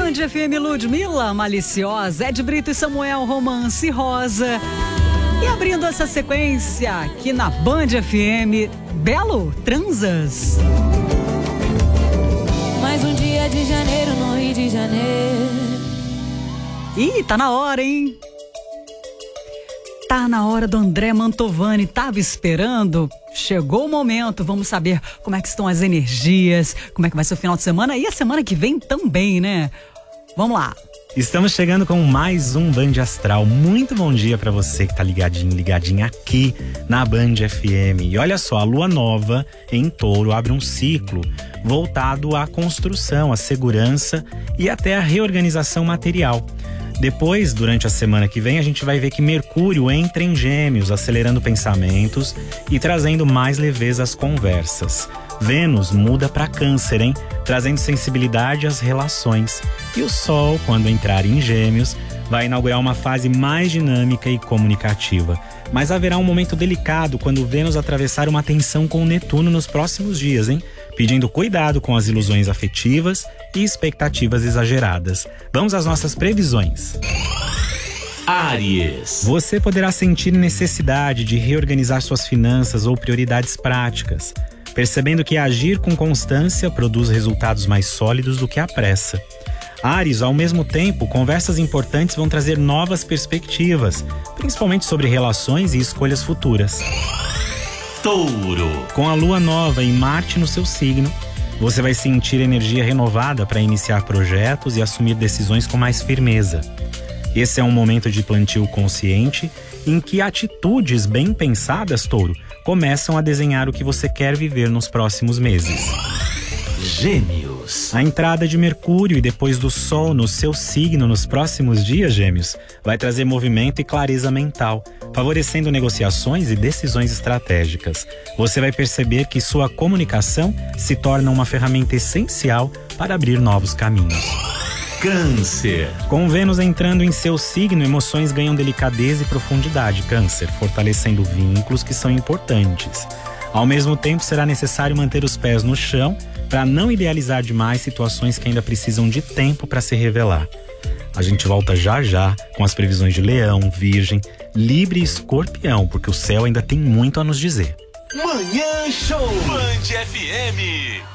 Band FM, Ludmilla Maliciosa, Ed Brito e Samuel, Romance Rosa. E abrindo essa sequência aqui na Band FM, Belo, Transas. Mais um dia de janeiro no Rio de Janeiro. Ih, tá na hora, hein? Tá na hora do André Mantovani. Tava esperando? Chegou o momento. Vamos saber como é que estão as energias, como é que vai ser o final de semana e a semana que vem também, né? Vamos lá. Estamos chegando com mais um Band Astral. Muito bom dia pra você que tá ligadinho, ligadinha aqui na Band FM. E olha só, a lua nova em Touro abre um ciclo voltado à construção, à segurança e até à reorganização material. Depois, durante a semana que vem, a gente vai ver que Mercúrio entra em Gêmeos, acelerando pensamentos e trazendo mais leveza às conversas. Vênus muda para Câncer, hein? Trazendo sensibilidade às relações. E o Sol, quando entrar em Gêmeos, vai inaugurar uma fase mais dinâmica e comunicativa. Mas haverá um momento delicado quando Vênus atravessar uma tensão com Netuno nos próximos dias, hein? Pedindo cuidado com as ilusões afetivas e expectativas exageradas. Vamos às nossas previsões. Áries. Você poderá sentir necessidade de reorganizar suas finanças ou prioridades práticas, percebendo que agir com constância produz resultados mais sólidos do que a pressa. Áries, ao mesmo tempo, conversas importantes vão trazer novas perspectivas, principalmente sobre relações e escolhas futuras. Touro. Com a lua nova e Marte no seu signo, você vai sentir energia renovada para iniciar projetos e assumir decisões com mais firmeza. Esse é um momento de plantio consciente em que atitudes bem pensadas, Touro, começam a desenhar o que você quer viver nos próximos meses. Gêmeos. A entrada de Mercúrio e depois do Sol no seu signo nos próximos dias, Gêmeos, vai trazer movimento e clareza mental, favorecendo negociações e decisões estratégicas. Você vai perceber que sua comunicação se torna uma ferramenta essencial para abrir novos caminhos. Câncer. Com Vênus entrando em seu signo, emoções ganham delicadeza e profundidade, Câncer, fortalecendo vínculos que são importantes. Ao mesmo tempo, será necessário manter os pés no chão para não idealizar demais situações que ainda precisam de tempo para se revelar. A gente volta já já com as previsões de Leão, Virgem, Libra e Escorpião, porque o céu ainda tem muito a nos dizer. Manhã Show. Band FM.